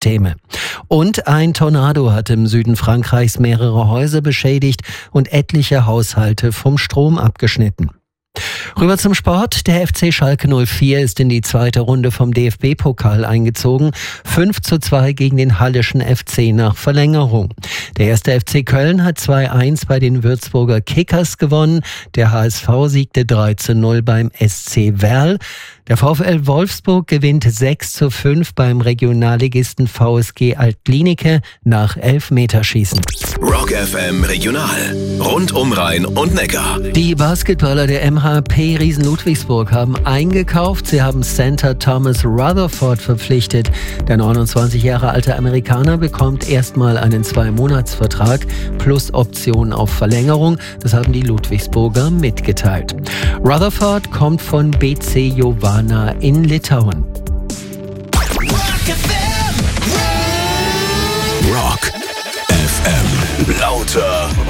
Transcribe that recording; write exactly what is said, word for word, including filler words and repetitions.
Systeme. Und ein Tornado hat im Süden Frankreichs mehrere Häuser beschädigt und etliche Haushalte vom Strom abgeschnitten. Rüber zum Sport. Der F C Schalke null vier ist in die zweite Runde vom D F B-Pokal eingezogen. fünf zu zwei gegen den Halleschen F C nach Verlängerung. Der erste F C Köln hat zwei eins bei den Würzburger Kickers gewonnen. Der H S V siegte drei zu null beim S C Werl. Der VfL Wolfsburg gewinnt sechs zu fünf beim Regionalligisten V S G Altlinike nach Elfmeterschießen. Rock F M Regional. Rund um Rhein und Neckar. Die Basketballer der M H P Riesen Ludwigsburg haben eingekauft. Sie haben Center Thomas Rutherford verpflichtet. Der neunundzwanzig Jahre alte Amerikaner bekommt erstmal einen Zwei-Monats-Vertrag plus Option auf Verlängerung. Das haben die Ludwigsburger mitgeteilt. Rutherford kommt von B C Jovana in Litauen. Rock F M. Lauter